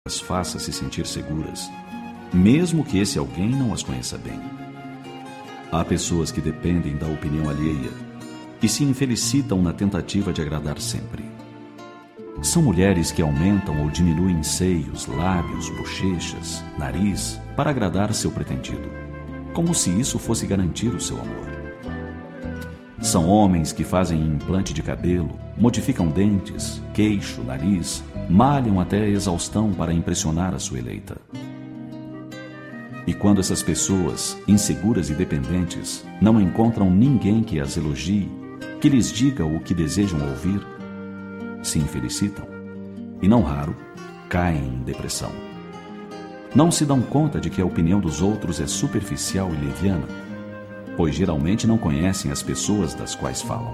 as faça se sentir seguras, mesmo que esse alguém não as conheça bem. Há pessoas que dependem da opinião alheia e se infelicitam na tentativa de agradar sempre. São mulheres que aumentam ou diminuem seios, lábios, bochechas, nariz para agradar seu pretendido, como se isso fosse garantir o seu amor. São homens que fazem implante de cabelo, modificam dentes, queixo, nariz, malham até a exaustão para impressionar a sua eleita. E quando essas pessoas, inseguras e dependentes, não encontram ninguém que as elogie, que lhes diga o que desejam ouvir, se infelicitam e, não raro, caem em depressão. Não se dão conta de que a opinião dos outros é superficial e leviana, pois geralmente não conhecem as pessoas das quais falam.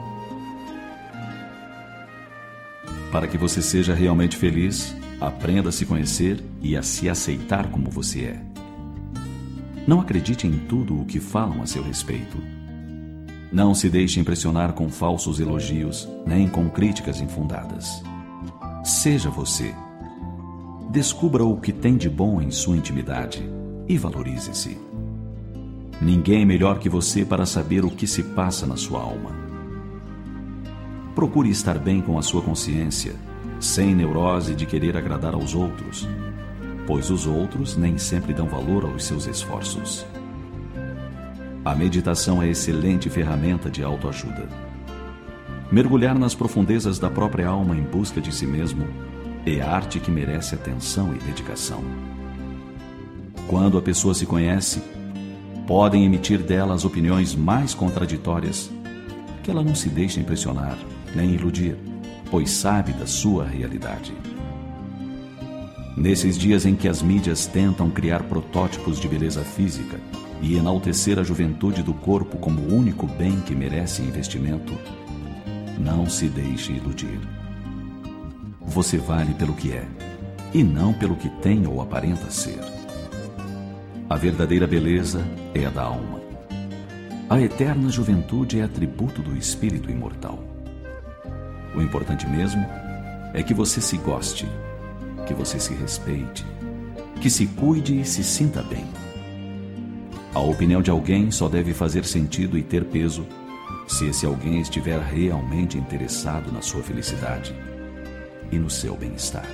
Para que você seja realmente feliz, aprenda a se conhecer e a se aceitar como você é. Não acredite em tudo o que falam a seu respeito. Não se deixe impressionar com falsos elogios, nem com críticas infundadas. Seja você. Descubra o que tem de bom em sua intimidade e valorize-se. Ninguém é melhor que você para saber o que se passa na sua alma. Procure estar bem com a sua consciência, sem neurose de querer agradar aos outros, pois os outros nem sempre dão valor aos seus esforços. A meditação é excelente ferramenta de autoajuda. Mergulhar nas profundezas da própria alma em busca de si mesmo é arte que merece atenção e dedicação. Quando a pessoa se conhece, podem emitir dela as opiniões mais contraditórias, que ela não se deixa impressionar nem iludir, pois sabe da sua realidade. Nesses dias em que as mídias tentam criar protótipos de beleza física e enaltecer a juventude do corpo como o único bem que merece investimento, não se deixe iludir. Você vale pelo que é, e não pelo que tem ou aparenta ser. A verdadeira beleza é a da alma. A eterna juventude é atributo do espírito imortal. O importante mesmo é que você se goste, que você se respeite, que se cuide e se sinta bem. A opinião de alguém só deve fazer sentido e ter peso se esse alguém estiver realmente interessado na sua felicidade e no seu bem-estar.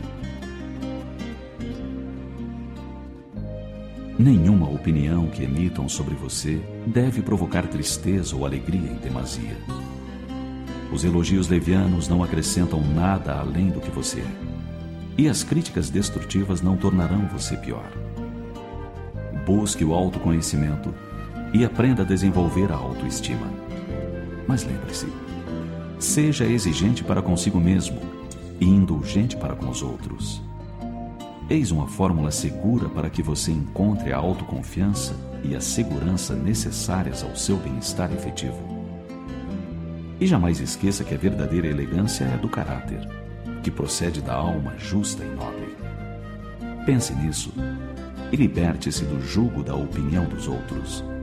Nenhuma opinião que emitam sobre você deve provocar tristeza ou alegria em demasia. Os elogios levianos não acrescentam nada além do que você é, e as críticas destrutivas não tornarão você pior. Busque o autoconhecimento e aprenda a desenvolver a autoestima. Mas lembre-se, seja exigente para consigo mesmo e indulgente para com os outros. Eis uma fórmula segura para que você encontre a autoconfiança e a segurança necessárias ao seu bem-estar efetivo. E jamais esqueça que a verdadeira elegância é do caráter, que procede da alma justa e nobre. Pense nisso e liberte-se do jugo da opinião dos outros.